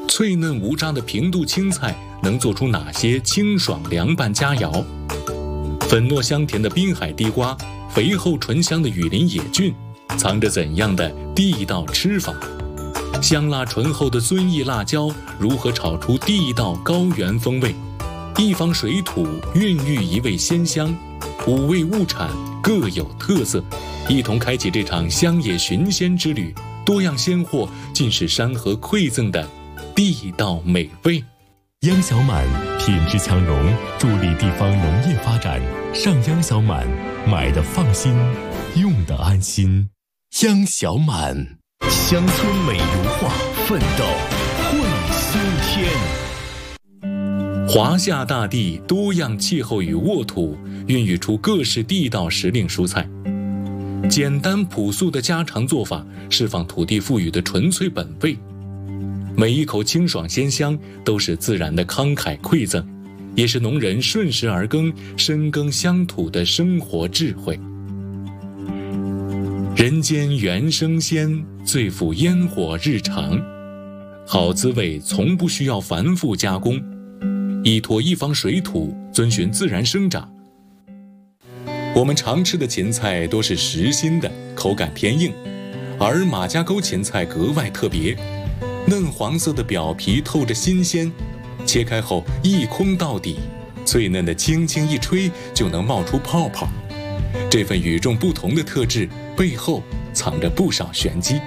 脆嫩无渣的平度青菜能做出哪些清爽凉拌佳肴？粉糯香甜的滨海地瓜，肥厚醇香的雨林野菌，藏着怎样的地道吃法？香辣醇厚的遵义辣椒如何炒出地道高原风味？一方水土孕育一味鲜香，5味物产各有特色，一同开启这场乡野寻鲜之旅。多样鲜货尽是山河馈赠的地道美味。 央小满品质强融，助力地方农业发展。上央小满，买的放心，用的安心。央小满，乡村美如画，奋斗会苏天。 华夏大地多样气候与沃土，孕育出各式地道时令蔬菜。简单朴素的家常做法，释放土地赋予的纯粹本味。每一口清爽鲜香，都是自然的慷慨馈赠，也是农人顺时而耕、深耕乡土的生活智慧。人间原生鲜，最富烟火日常。好滋味从不需要繁复加工，依托一方水土，遵循自然生长。我们常吃的芹菜多是实心的，口感偏硬，而马家沟芹菜格外特别，嫩黄色的表皮透着新鲜，切开后一空到底，脆嫩的轻轻一吹就能冒出泡泡。这份与众不同的特质背后藏着不少玄机。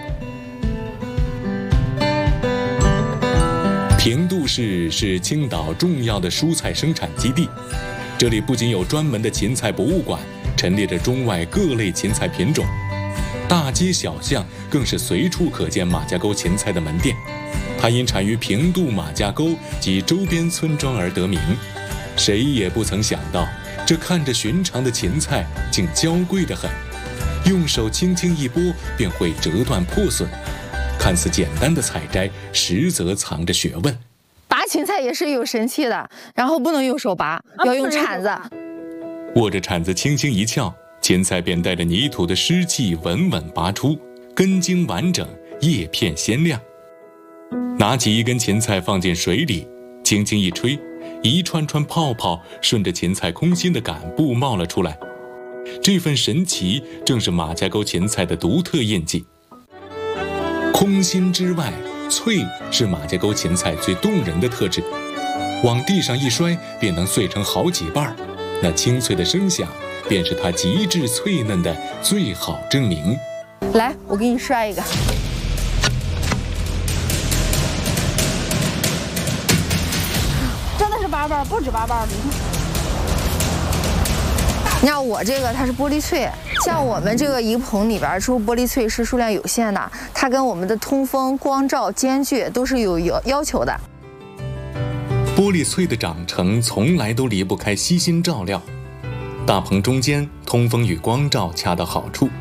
平度市是青岛重要的蔬菜生产基地，这里不仅有专门的芹菜博物馆，陈列着中外各类芹菜品种，大街小巷更是随处可见马家沟芹菜的门店。它因产于平度马家沟及周边村庄而得名。谁也不曾想到，这看着寻常的芹菜竟娇贵得很，用手轻轻一拨便会折断破损。看似简单的采摘，实则藏着学问。 拔芹菜也是有神器的，然后不能用手拔，要用铲子。 握着铲子轻轻一撬，芹菜便带着泥土的湿气稳稳拔出，根茎完整，叶片鲜亮。拿起一根芹菜放进水里，轻轻一吹，一串串泡泡顺着芹菜空心的杆部冒了出来。这份神奇正是马家沟芹菜的独特印记。空心之外，脆是马家沟芹菜最动人的特质，往地上一摔便能碎成好几瓣，那清脆的声响便是它极致脆嫩的最好证明。 来，我给你摔一个。 真的是8瓣，不止8瓣。 你看我这个它是玻璃脆，像我们这个一个棚里边出玻璃脆是数量有限的，它跟我们的通风、光照、间距都是有要求的。 玻璃脆的长成从来都离不开悉心照料，大棚中间通风与光照恰到好处。